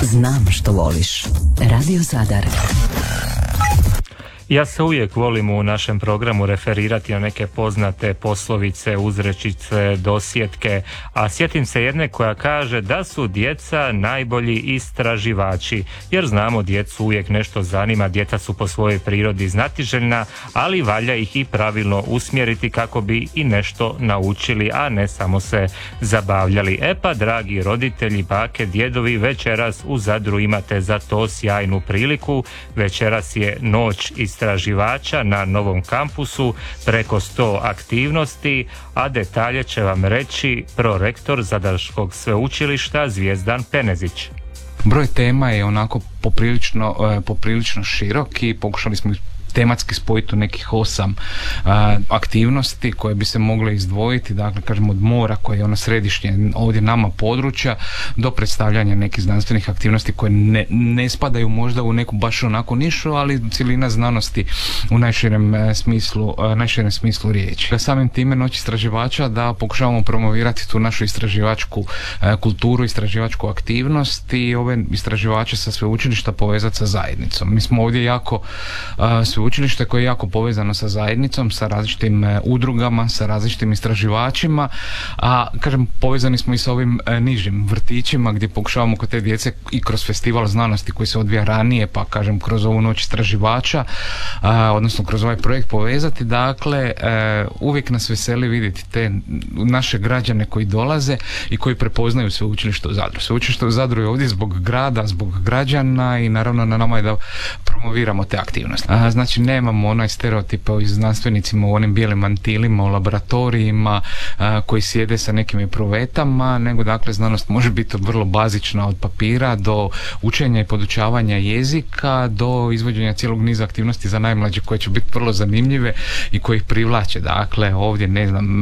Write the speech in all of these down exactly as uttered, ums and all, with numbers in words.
Znam što voliš. Radio Zadar. Ja se uvijek volim u našem programu referirati na neke poznate poslovice, uzrečice, dosjetke, a sjetim se jedne koja kaže da su djeca najbolji istraživači, jer znamo djecu uvijek nešto zanima, djeca su po svojoj prirodi znatiželjna, ali valja ih i pravilno usmjeriti kako bi i nešto naučili, a ne samo se zabavljali. E pa, dragi roditelji, bake, djedovi, večeras u Zadru imate za to sjajnu priliku. Večeras je noć istraživača na novom kampusu, preko sto aktivnosti, a detalje će vam reći prorektor Zadarskog sveučilišta Zvijezdan Penezić. Broj tema je onako poprilično, poprilično širok i pokušali smo tematski spojiti u nekih osam a, aktivnosti koje bi se mogle izdvojiti, dakle kažemo od mora koje je ono središnje ovdje nama područja do predstavljanja nekih znanstvenih aktivnosti koje ne, ne spadaju možda u neku baš onako nišu, ali cjelina znanosti u najširem e, smislu, e, najširem smislu riječi. Samim time Noć istraživača da pokušavamo promovirati tu našu istraživačku e, kulturu, istraživačku aktivnost i ove istraživače sa sveučilišta povezati sa zajednicom. Mi smo ovdje jako e, sveučilište koje je jako povezano sa zajednicom, sa različitim e, udrugama, sa različitim istraživačima, a kažem povezani smo i sa ovim e, nižim vrtićima gdje pokušavamo kod te djece i kroz festival znanosti koji se odvija ranije, pa kažem kroz ovu Noć istraživača, a, odnosno kroz ovaj projekt povezati. Dakle, e, uvijek nas veseli vidjeti te naše građane koji dolaze i koji prepoznaju sveučilište u Zadru. Sveučilište u Zadru je ovdje zbog grada, zbog građana i naravno na nama je da promoviramo te aktivnosti. A, znači nemamo onaj stereotip o znanstvenicima u onim bijelim mantilima, u laboratorijima a, koji sjede sa nekim epruvetama, nego dakle znanost može biti vrlo bazična od papira do učenja i podučavanja jezika do izvođenja cijelog niza aktivnosti za najmlađe koje će biti vrlo zanimljive i koji ih privlače. Dakle, ovdje ne znam,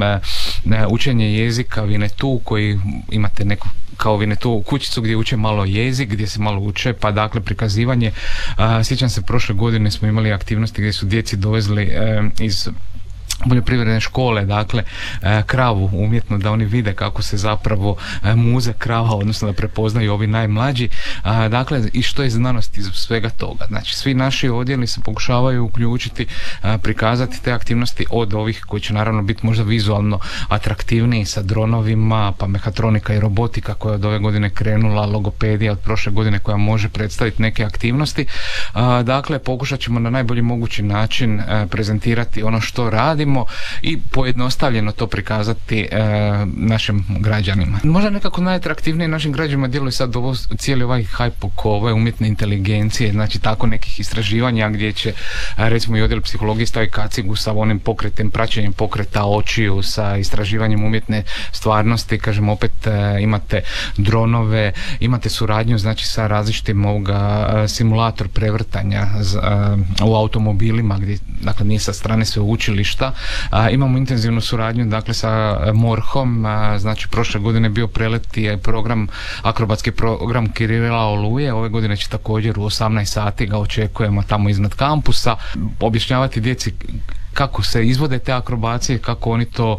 učenje jezika Vinetu koji imate neku kao Vinetu kućicu gdje uče malo jezik, gdje se malo uče, pa dakle prikazivanje. A, sjećam se prošle godine smo imali aktivnosti gdje su djeci dovezli e, iz poljoprivredne škole, dakle e, kravu umjetno da oni vide kako se zapravo e, muze krava, odnosno da prepoznaju ovi najmlađi. A, dakle, i što je znanost iz svega toga. Znači, svi naši odjeli se pokušavaju uključiti, a, prikazati te aktivnosti od ovih koji će naravno biti možda vizualno atraktivniji sa dronovima, pa mehatronika i robotika koja je od ove godine krenula, logopedija od prošle godine koja može predstaviti neke aktivnosti. A, dakle, pokušat ćemo na najbolji mogući način a, prezentirati ono što radimo i pojednostavljeno to prikazati e, našim građanima. Možda nekako najatraktivnije našim građanima djeluje sad ovo, cijeli ovaj hype oko ove umjetne inteligencije, znači tako nekih istraživanja gdje će recimo i odjel psihologije staviti kacigu sa onim pokretem, praćenjem pokreta očiju, sa istraživanjem umjetne stvarnosti, kažem opet e, imate dronove, imate suradnju znači sa različitim ovoga e, simulator prevrtanja z, e, u automobilima gdje dakle nije sa strane sveučilišta. A, imamo intenzivnu suradnju dakle sa MORH-om, a, znači prošle godine bio prelet je program, akrobatski program Kirila Oluje, ove godine će također u osamnaest sati ga očekujemo tamo iznad kampusa, objašnjavati djeci kako se izvode te akrobacije, kako oni to,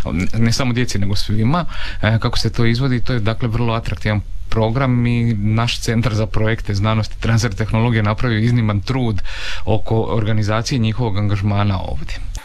ne samo djeci nego svima, kako se to izvodi. To je dakle vrlo atraktivan program i naš centar za projekte znanosti i transfer tehnologije napravio izniman trud oko organizacije njihovog angažmana ovdje.